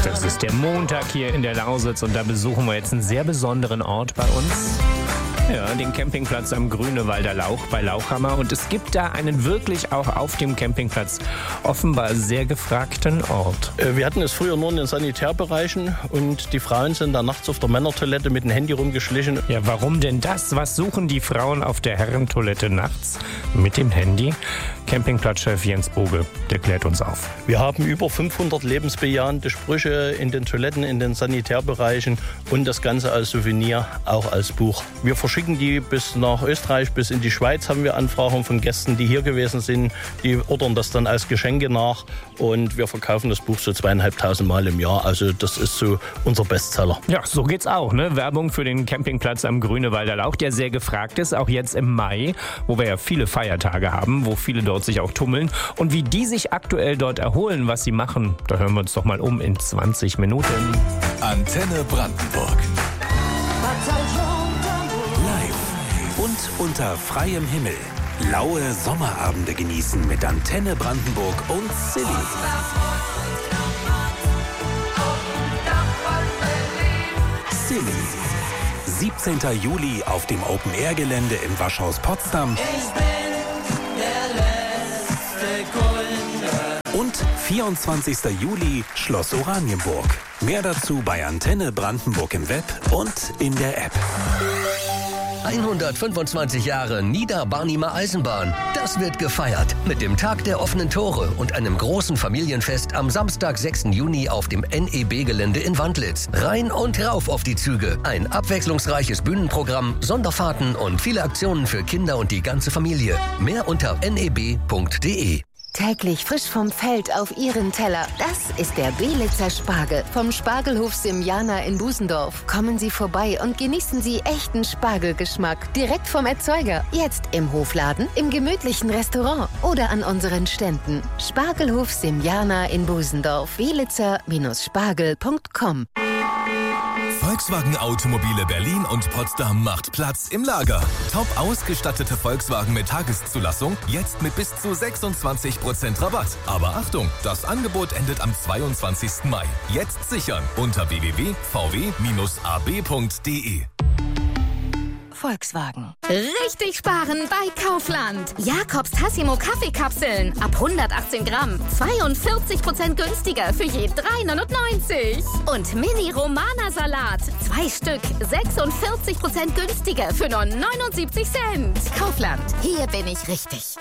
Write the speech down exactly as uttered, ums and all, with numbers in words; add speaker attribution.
Speaker 1: Das ist der Montag hier in der Lausitz und da besuchen wir jetzt einen sehr besonderen Ort bei uns. Ja, den Campingplatz am Grünewalder Lauch bei Lauchhammer. Und es gibt da einen wirklich auch auf dem Campingplatz offenbar sehr gefragten Ort.
Speaker 2: Wir hatten es früher nur in den Sanitärbereichen und die Frauen sind da nachts auf der Männertoilette mit dem Handy rumgeschlichen.
Speaker 1: Ja, warum denn das? Was suchen die Frauen auf der Herrentoilette nachts mit dem Handy? Campingplatzchef Jens Boge, der klärt uns auf.
Speaker 2: Wir haben über fünfhundert lebensbejahende Sprüche in den Toiletten, in den Sanitärbereichen und das Ganze als Souvenir, auch als Buch. Wir verschicken die bis nach Österreich, bis in die Schweiz haben wir Anfragen von Gästen, die hier gewesen sind. Die ordern das dann als Geschenke nach und wir verkaufen das Buch so zweieinhalbtausend Mal im Jahr. Also das ist so unser Bestseller.
Speaker 1: Ja, so geht's auch, ne? Werbung für den Campingplatz am Grünewalder Lauch, der sehr gefragt ist, auch jetzt im Mai, wo wir ja viele Feiertage haben, wo viele dort sich auch tummeln. Und wie die sich aktuell dort erholen, was sie machen, da hören wir uns doch mal um in zwanzig Minuten.
Speaker 3: Antenne Brandenburg. Live und unter freiem Himmel. Laue Sommerabende genießen mit Antenne Brandenburg und Silly. Silly. siebzehnten Juli auf dem Open-Air-Gelände im Waschhaus Potsdam. Und vierundzwanzigsten Juli Schloss Oranienburg. Mehr dazu bei Antenne Brandenburg im Web und in der App.
Speaker 4: hundertfünfundzwanzig Jahre Niederbarnimer Eisenbahn. Das wird gefeiert mit dem Tag der offenen Tore und einem großen Familienfest am Samstag, sechsten Juni auf dem N E B-Gelände in Wandlitz. Rein und rauf auf die Züge. Ein abwechslungsreiches Bühnenprogramm, Sonderfahrten und viele Aktionen für Kinder und die ganze Familie. Mehr unter n e b punkt d e.
Speaker 5: Täglich frisch vom Feld auf Ihren Teller. Das ist der Belitzer Spargel vom Spargelhof Simjana in Busendorf. Kommen Sie vorbei und genießen Sie echten Spargelgeschmack. Direkt vom Erzeuger. Jetzt im Hofladen, im gemütlichen Restaurant oder an unseren Ständen. Spargelhof Simjana in Busendorf. belitzer Spargel punkt com.
Speaker 6: Volkswagen Automobile Berlin und Potsdam macht Platz im Lager. Top ausgestattete Volkswagen mit Tageszulassung, jetzt mit bis zu sechsundzwanzig Prozent Rabatt. Aber Achtung, das Angebot endet am zweiundzwanzigsten Mai. Jetzt sichern unter w w w punkt v w a b punkt d e.
Speaker 5: Volkswagen.
Speaker 7: Richtig sparen bei Kaufland. Jakobs Tassimo Kaffeekapseln ab hundertachtzehn Gramm. zweiundvierzig Prozent günstiger für je drei neunundneunzig. Und Mini Romana Salat. Zwei Stück. sechsundvierzig Prozent günstiger für nur neunundsiebzig Cent. Kaufland. Hier bin ich richtig.